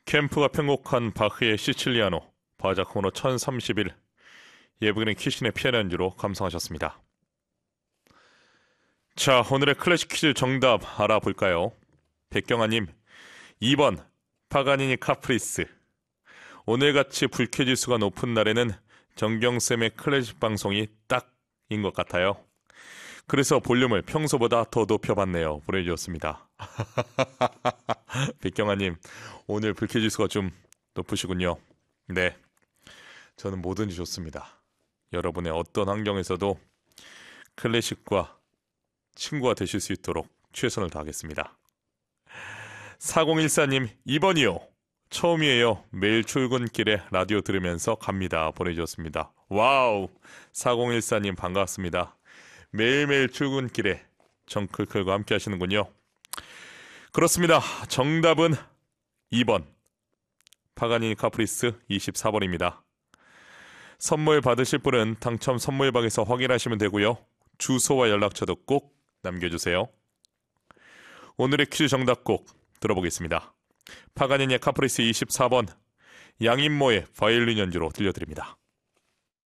캠프가 편곡한 바흐의 시칠리아노 바자코너 1031 예브그린 키신의 피아노 연주로 감상하셨습니다. 자, 오늘의 클래식 퀴즈 정답 알아볼까요? 백경아님, 2번 파가니니 카프리스. 오늘같이 불쾌지수가 높은 날에는 정경쌤의 클래식 방송이 딱인 것 같아요. 그래서 볼륨을 평소보다 더 높여봤네요. 보내주셨습니다. 백경아님, 오늘 불쾌지수가 좀 높으시군요. 네, 저는 뭐든지 좋습니다. 여러분의 어떤 환경에서도 클래식과 친구가 되실 수 있도록 최선을 다하겠습니다. 4014님, 2번이요. 처음이에요. 매일 출근길에 라디오 들으면서 갑니다. 보내주셨습니다. 와우, 4014님 반갑습니다. 매일매일 출근길에 정클클과 함께 하시는군요. 그렇습니다. 정답은 2번 파가니니 카프리스 24번입니다. 선물 받으실 분은 당첨 선물방에서 확인하시면 되고요. 주소와 연락처도 꼭 남겨주세요. 오늘의 퀴즈 정답곡 들어보겠습니다. 파가니니 카프리스 24번 양인모의 바이올린 연주로 들려드립니다.